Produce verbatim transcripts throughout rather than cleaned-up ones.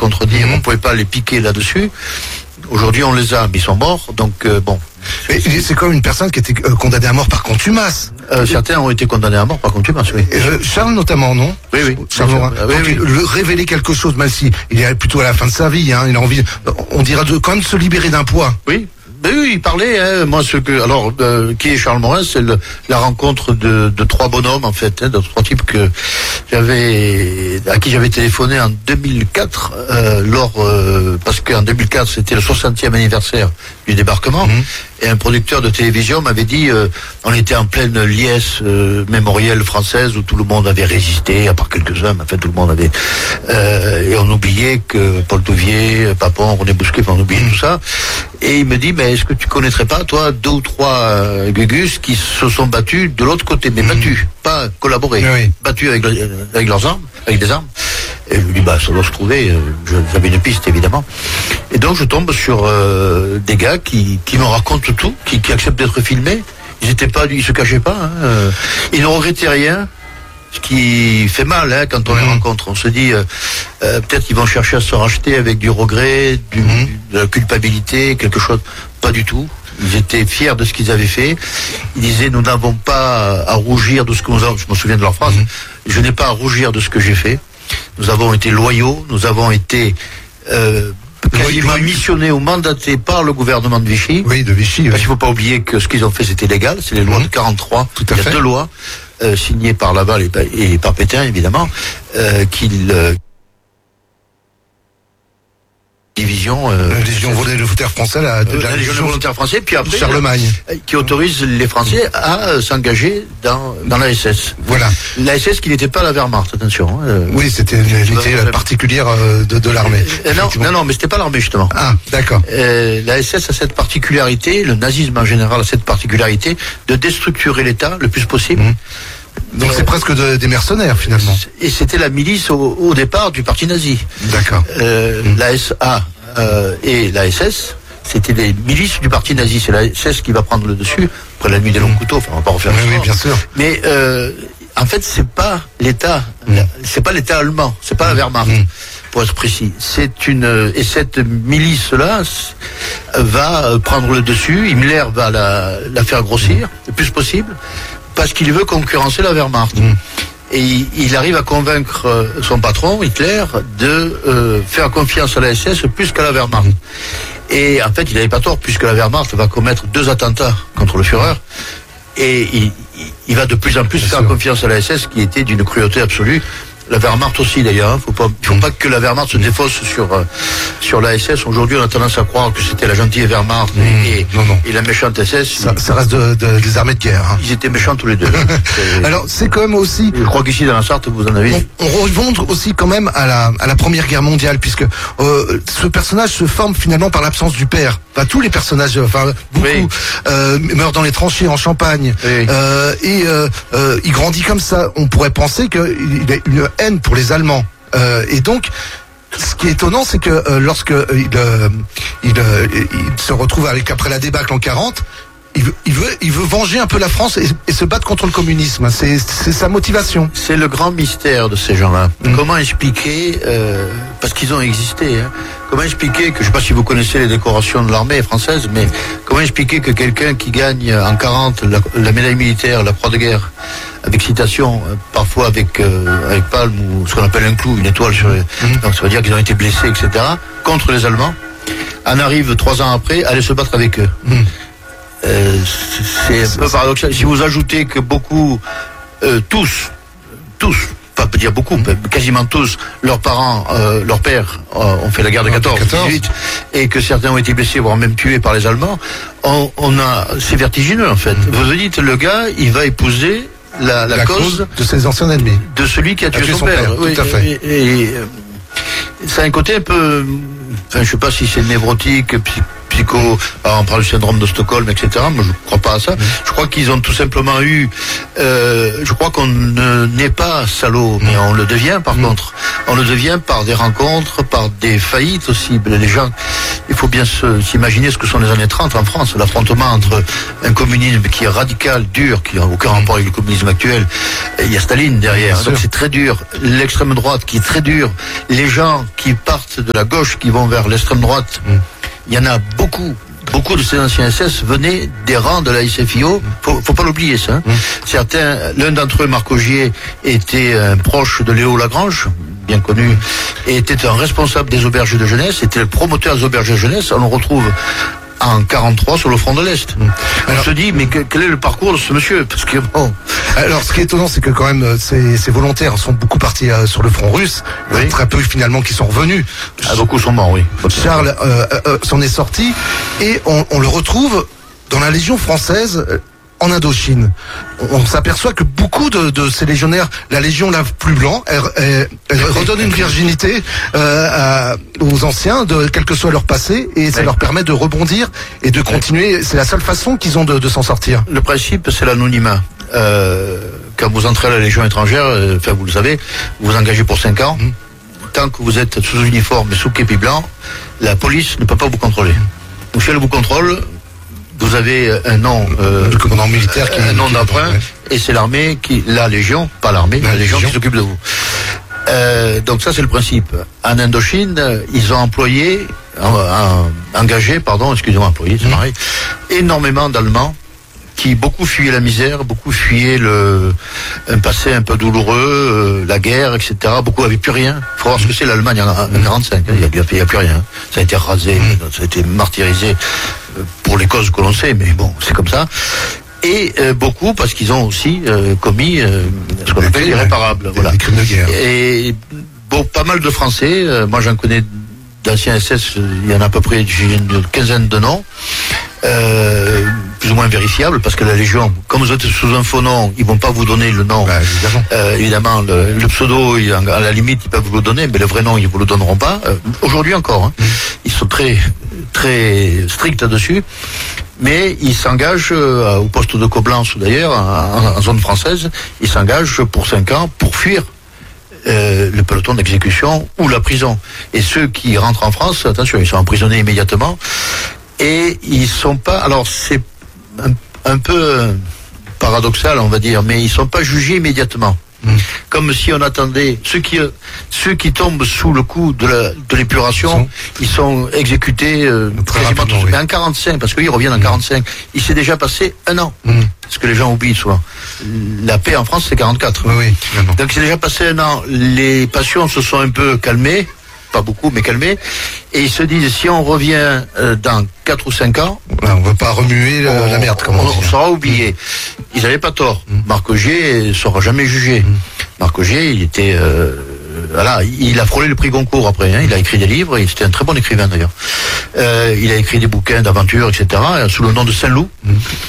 contredire, Mmh. on pouvait pas les piquer là-dessus. Aujourd'hui, on les a, mais ils sont morts, donc euh, bon. Mais c'est comme une personne qui était euh, condamnée à mort par contumace. Euh, certains ont été condamnés à mort par contumace, oui. Et, euh, Charles notamment, non? Oui, oui. Charles Morin. Ah, oui, Donc, oui. le révéler quelque chose, même si il est plutôt à la fin de sa vie, hein, il a envie, on dira de quand même se libérer d'un poids. Oui. Mais oui, il parlait, hein, moi, ce que, alors, euh, qui est Charles Morin, c'est le, la rencontre de, de trois bonhommes, en fait, hein, de trois types que j'avais, à qui j'avais téléphoné en deux mille quatre, euh, lors, euh, parce qu'en deux mille quatre, c'était le soixantième anniversaire du débarquement, Mmh. et un producteur de télévision m'avait dit, euh, on était en pleine liesse euh, mémorielle française où tout le monde avait résisté, à part quelques-uns, mais en fait, tout le monde avait, euh, et on oubliait que Paul Touvier, Papon, René Bousquet, on oubliait tout ça, et il me dit, mais est-ce que tu connaîtrais pas, toi, deux ou trois euh, Gugus qui se sont battus de l'autre côté, mais Mmh. battus, pas collaborés, Oui. battus avec, avec leurs armes, avec des armes. Et je lui dis, bah, ça doit se trouver, euh, je- j'avais une piste, évidemment. Et donc, je tombe sur euh, des gars qui, qui me racontent tout, qui, qui acceptent d'être filmés. Ils étaient pas, ils se cachaient pas, hein, euh, ils ne regrettaient rien. Ce qui fait mal, hein, quand on les Mmh. rencontre. On se dit, euh, euh, peut-être qu'ils vont chercher à se racheter avec du regret, du, Mmh. de la culpabilité, quelque chose. Pas du tout. Ils étaient fiers de ce qu'ils avaient fait. Ils disaient, nous n'avons pas à rougir de ce que nous avons. Je me souviens de leur phrase. Mmh. Je n'ai pas à rougir de ce que j'ai fait. Nous avons été loyaux. Nous avons été euh, quasiment Loyaux. missionnés ou mandatés par le gouvernement de Vichy. Oui, de Vichy. Parce Oui. qu'il ne faut pas oublier que ce qu'ils ont fait, c'était légal. C'est les lois Mhm. de quarante-trois. Tout à Il y a fait. deux lois euh, signées par Laval et, par- et par Pétain, évidemment, euh, qu'ils... Euh, division... Euh, La Légion volontaire française, la, euh, la Légion des volontaires français, puis après... Charlemagne. euh, qui autorise les Français à euh, s'engager dans, dans la S S. Voilà. La S S qui n'était pas la Wehrmacht, attention. hein, euh, Oui, c'était une unité Euh, particulière euh, de, de l'armée. euh, non, Effectivement. non, non, mais c'était pas l'armée, justement. Ah, d'accord. Euh, la S S a cette particularité, le nazisme en général a cette particularité de déstructurer l'État le plus possible. Mhm. Donc c'est presque de- des mercenaires finalement. Et c'était la milice au, au départ du parti nazi. D'accord. Euh, La S A euh, et la S S, c'était les milices du parti nazi. C'est la S S qui va prendre le dessus après la nuit des longs couteaux. Enfin, on va pas refaire Oui, l'histoire. oui, bien sûr. Mais euh, en fait, c'est pas l'État, Mm. c'est pas l'État allemand, c'est pas la Wehrmacht, Mm. pour être précis. C'est une et cette milice-là s- va euh, prendre le dessus. Himmler va la, la faire grossir le plus possible parce qu'il veut concurrencer la Wehrmacht. Mm. Et il, il arrive à convaincre euh, son patron, Hitler, de euh, faire confiance à la S S plus qu'à la Wehrmacht. Et en fait, il n'avait pas tort, puisque la Wehrmacht va commettre deux attentats contre le Führer. Et il, il- il va de plus en plus Bien faire sûr. confiance à la S S, qui était d'une cruauté absolue. La Wehrmacht aussi, d'ailleurs. Hein. Faut pas, faut Mm. pas que la Wehrmacht se défausse sur euh, sur la S S. Aujourd'hui, on a tendance à croire que c'était la gentille Wehrmacht Mm. et, et, Non, non. et la méchante S S. Ça, ça reste de, de- des armées de guerre. hein. Ils étaient méchants tous les deux. C'est- Alors c'est quand même aussi. je crois qu'ici, dans la Sarthe, vous en avez. On, on remonte aussi quand même à la, à la Première Guerre mondiale, puisque euh, ce personnage se forme finalement par l'absence du père. Enfin, tous les personnages, enfin beaucoup, Oui. euh, meurent dans les tranchées en Champagne. Oui. Euh, et euh, euh, il grandit comme ça. On pourrait penser qu'il a une haine pour les Allemands. Euh, et donc, ce qui est étonnant, c'est que euh, lorsque euh, il, euh, il, euh, il se retrouve avec après la débâcle en quarante, il veut, il veut, il veut venger un peu la France et, et se battre contre le communisme. C'est, c'est sa motivation. C'est le grand mystère de ces gens-là. Mm. Comment expliquer, euh, parce qu'ils ont existé, hein, comment expliquer que, je ne sais pas si vous connaissez les décorations de l'armée française, mais comment expliquer que quelqu'un qui gagne en quarante la, la médaille militaire, la croix de guerre, avec citation, euh, parfois avec, euh, avec palme ou ce qu'on appelle un clou, une étoile sur les... Mm. Donc ça veut dire qu'ils ont été blessés, et cetera, contre les Allemands, en arrive trois ans après à aller se battre avec eux. Mm. Euh, c'est un peu paradoxal. Si vous ajoutez que beaucoup, euh, tous, tous, pas peut dire beaucoup, mais quasiment tous, leurs parents, euh, leurs pères euh, ont fait la guerre de quatorze, quatorze. dix-huit, et que certains ont été blessés, voire même tués par les Allemands, on, on a, c'est vertigineux en fait. Vous vous dites, le gars, il va épouser la, la, La cause, cause de ses anciens ennemis. de celui qui a tué, son, son père. père, tout à fait. Et, et, euh, c'est un côté un peu, enfin, je sais pas si c'est névrotique, psy- psy- psycho, alors on parle du syndrome de Stockholm, et cetera. Moi, je ne crois pas à ça. Je crois qu'ils ont tout simplement eu, euh, je crois qu'on n'est pas salaud, mais on le devient par mmh. contre. On le devient par des rencontres, par des faillites aussi. Les gens, il faut bien se, s'imaginer ce que sont les années trente en France, l'affrontement entre un communisme qui est radical, dur, qui n'a aucun rapport avec le communisme actuel. Et il y a Staline derrière, donc c'est très dur. L'extrême droite qui est très dure. Les gens qui partent de la gauche, qui vont vers l'extrême droite, mmh. il y en a beaucoup. Beaucoup de ces anciens S S venaient des rangs de la S F I O. Faut, faut pas l'oublier, ça. Hein. Mmh. Certains, l'un d'entre eux, Marc Augier, était un proche de Léo Lagrange, bien connu, et était un responsable des auberges de jeunesse, était le promoteur des auberges de jeunesse. On le retrouve en quarante-trois sur le front de l'Est. Mmh. Alors, on se dit, mais que, quel est le parcours de ce monsieur? Parce que bon. Alors, ce qui est étonnant, c'est que quand même, ces, ces volontaires sont beaucoup partis euh, sur le front russe. Oui. Il y a très peu finalement qui sont revenus. Ah, beaucoup sont morts, oui. Charles euh, euh, s'en est sorti et on, on le retrouve dans la Légion française. Euh, En Indochine, on, on s'aperçoit que beaucoup de, de ces légionnaires, la Légion lave plus blanc, elle, elle, elle redonne une virginité euh, à, aux anciens, de, quel que soit leur passé, et ça ouais. leur permet de rebondir et de continuer. C'est la seule façon qu'ils ont de, de s'en sortir. Le principe, c'est l'anonymat. Euh, quand vous entrez à la Légion étrangère, euh, enfin vous le savez, vous vous engagez pour cinq ans. Mmh. Tant que vous êtes sous uniforme et sous képi blanc, la police ne peut pas vous contrôler. Donc si elle vous contrôle, vous avez un nom, euh, le commandant militaire, qui un nom d'emprunt, ouais. et c'est l'armée qui, la Légion, pas l'armée, la, la Légion, Légion qui s'occupe de vous. Euh, donc ça c'est le principe. En Indochine, ils ont employé, en, en, engagé, pardon, excusez-moi, employé, c'est mmh. pareil, énormément d'Allemands qui beaucoup fuyaient la misère, beaucoup fuyaient le un passé un peu douloureux, euh, la guerre, et cetera. Beaucoup n'avaient plus rien. Il faut voir ce que c'est l'Allemagne en, en quarante-cinq. Il n'y a, a, a plus rien. Ça a été rasé, ça a été martyrisé pour les causes que l'on sait, mais bon, c'est comme ça. Et euh, beaucoup parce qu'ils ont aussi euh, commis euh, ce qu'on appelle l'irréparable. Voilà. Des crimes de guerre. Et bon, pas mal de Français. Euh, moi, j'en connais d'anciens S S. Il y en a à peu près une quinzaine de noms. Euh, plus ou moins vérifiable, parce que la Légion, comme vous êtes sous un faux nom, ils vont pas vous donner le nom. Bah, évidemment, euh, évidemment le, le pseudo, à la limite, ils peuvent vous le donner, mais le vrai nom, ils vous le donneront pas. Euh, aujourd'hui encore, hein. mmh. ils sont très très stricts là-dessus, mais ils s'engagent euh, au poste de Coblence, d'ailleurs, en, en zone française, ils s'engagent pour cinq ans pour fuir Euh, le peloton d'exécution ou la prison. Et ceux qui rentrent en France, attention, ils sont emprisonnés immédiatement. Et ils sont pas, alors c'est un, un peu paradoxal, on va dire, mais ils sont pas jugés immédiatement. Mmh. Comme si on attendait ceux qui ceux qui tombent sous le coup de la de l'épuration, ils sont, ils sont exécutés euh, quasiment tous. Oui. Mais en quarante-cinq, parce qu'ils reviennent en mmh. quarante-cinq, il s'est déjà passé un an. Mmh. Ce que les gens oublient souvent. La paix en France, c'est quarante-quatre. Oui, oui, donc il s'est déjà passé un an. Les passions se sont un peu calmées. Pas beaucoup, mais calmés. Et ils se disent, si on revient euh, dans quatre ou cinq ans, on ne va pas remuer le, on, la merde, comme on, on, on sera oublié. Mmh. Ils n'avaient pas tort. Mmh. Marc Augier ne sera jamais jugé. Mmh. Marc Augier, il était, euh, voilà, il a frôlé le prix Goncourt après. Hein, il a écrit des livres. Il était un très bon écrivain d'ailleurs. Euh, il a écrit des bouquins d'aventure, et cetera. Sous le nom de Saint-Loup. Mmh.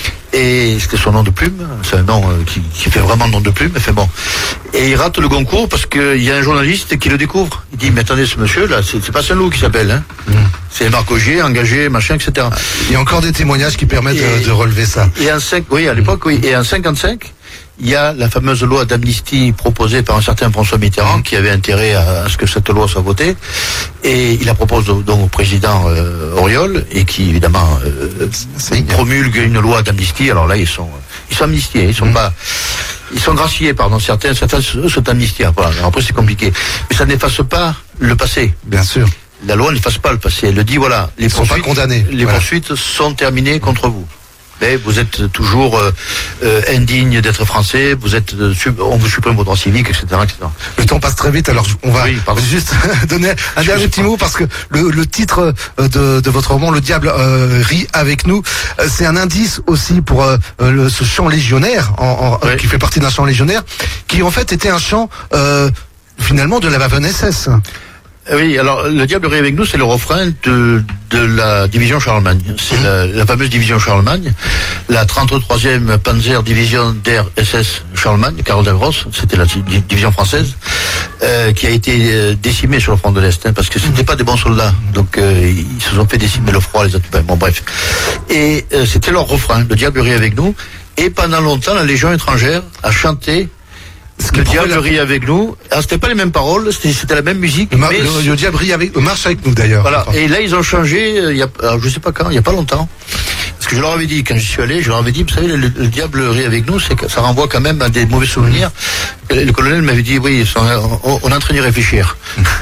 Et c'était son nom de plume, c'est un nom euh, qui, qui fait vraiment nom de plume, mais fait bon. Et il rate le Goncourt parce qu'il y a un journaliste qui le découvre. Il dit, mais attendez, ce monsieur-là, c'est, c'est pas Saint-Loup qui s'appelle, hein. Mmh. C'est Marc Augier, engagé, machin, et cetera. Il y a encore des témoignages qui permettent et, de, de relever ça. Et en cinq, oui, à l'époque, oui. Et en cinquante-cinq, il y a la fameuse loi d'amnistie proposée par un certain François Mitterrand, mmh. qui avait intérêt à, à ce que cette loi soit votée. Et il la propose donc au président euh, Auriol, et qui évidemment euh, promulgue une loi d'amnistie. Alors là, ils sont, ils sont amnistiés, ils sont mmh. pas, ils sont graciés, pardon. Certains, certains sont amnistiés. Voilà. Après, c'est compliqué, mais ça n'efface pas le passé. Bien sûr. La loi n'efface pas le passé. Elle le dit, voilà, les ils poursuites, sont pas condamnés. Les voilà. poursuites sont terminées contre vous. Mais vous êtes toujours euh, euh, indigne d'être français, vous êtes, euh, on vous supprime vos droits civiques, et cetera, et cetera. Le temps passe très vite, alors on va oui, juste donner un Je dernier petit mot, parce que le, le titre de, de votre roman, Le Diable euh, rit avec nous, euh, c'est un indice aussi pour euh, le, ce chant légionnaire, en, en, oui. qui fait partie d'un chant légionnaire, qui en fait était un chant euh, finalement de la Waffen S S. Oui, alors le diable rit avec nous, c'est le refrain de, de la division Charlemagne. C'est mmh. la, la fameuse division Charlemagne, la trente-troisième Panzer Division d'Air S S Charlemagne, Karl de Gross, c'était la division française, euh, qui a été euh, décimée sur le front de l'Est, hein, parce que c'était mmh. pas des bons soldats, donc euh, ils se sont fait décimer le froid, les atouts, bon bref. Et euh, c'était leur refrain, le diable rit avec nous, et pendant longtemps, la Légion étrangère a chanté le diable la... rit avec nous. Alors, c'était pas les mêmes paroles, c'était, c'était la même musique. Le, mais... le, le diable rit avec, marche avec nous d'ailleurs. Voilà. Et là, ils ont changé. Euh, il y a, alors, je sais pas quand, il y a pas longtemps. Parce que je leur avais dit quand j'y suis allé, je leur avais dit, vous savez, le, le diable rit avec nous, c'est que ça renvoie quand même à des mauvais souvenirs. Mmh. Le colonel m'avait dit, oui, on, on est en train d'y réfléchir.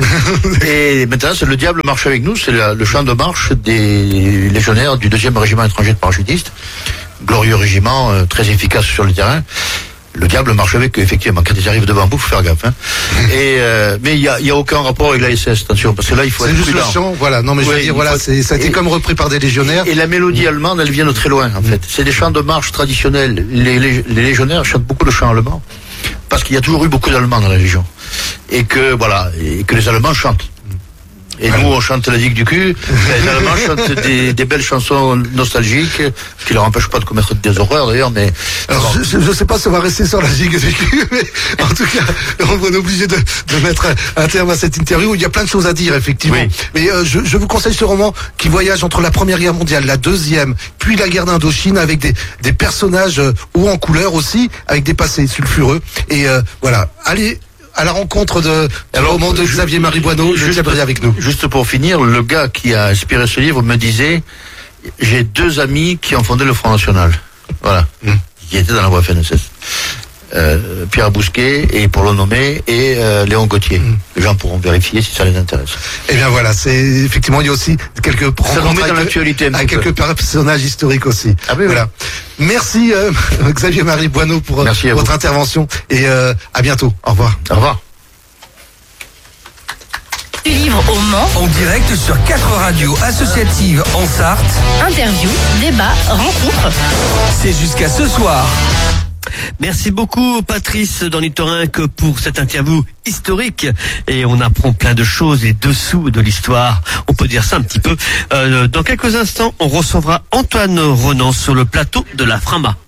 Et maintenant, c'est le diable marche avec nous, c'est la, le chant de marche des légionnaires du deuxième régiment étranger de parachutistes, glorieux régiment, euh, très efficace sur le terrain. Le diable marche avec eux, effectivement. Quand ils arrivent devant vous, faut faire gaffe. Hein. Et euh, mais il y a, y a aucun rapport avec la S S, attention, parce que là, il faut. C'est être juste prudent. Le chant, voilà. Non, mais oui, je veux dire, voilà, faut... c'est, ça a été et, comme repris par des légionnaires. Et la mélodie allemande, elle vient de très loin, en fait. C'est des chants de marche traditionnels. Les, les, les légionnaires chantent beaucoup le chant allemand, parce qu'il y a toujours eu beaucoup d'Allemands dans la Légion, et que voilà, et que les Allemands chantent. Et nous, on chante la digue du cul. Les Allemands chantent des, des belles chansons nostalgiques, ce qui leur empêche pas de commettre des horreurs d'ailleurs, mais... Alors, je, je sais pas si on va rester sur la digue du cul, mais en tout cas, on est obligé de, de mettre un terme à cette interview. Il y a plein de choses à dire, effectivement. Oui. Mais euh, je, je vous conseille ce roman qui voyage entre la Première Guerre mondiale, la Deuxième, puis la guerre d'Indochine, avec des, des personnages euh, hauts en couleur aussi, avec des passés sulfureux. Et euh, voilà, allez... à la rencontre de, du roman de Xavier Marie Boineau, juste avec nous. Juste pour finir, le gars qui a inspiré ce livre me disait, j'ai deux amis qui ont fondé le Front National. Voilà. Mmh. Qui étaient dans la voie F N S S. Euh, Pierre Bousquet, et pour le nommer, et euh, Léon Gauthier. Mmh. Les gens pourront vérifier si ça les intéresse. Eh bien voilà, c'est effectivement, il y a aussi quelques rencontres dans l'actualité, avec quelques personnages historiques aussi. Ah oui, voilà. Oui. Merci euh, Xavier Marie Boineau pour Merci votre intervention, et euh, à bientôt. Au revoir. Au revoir. Du livre au Mans, en direct sur quatre radios associatives en Sarthe. Interview, débat, rencontre. C'est jusqu'à ce soir. Merci beaucoup Patrice d'Ornithorynque pour cette interview historique, et on apprend plein de choses, les dessous de l'histoire, on peut dire ça un petit peu. Euh, dans quelques instants, on recevra Antoine Renan sur le plateau de la Frama.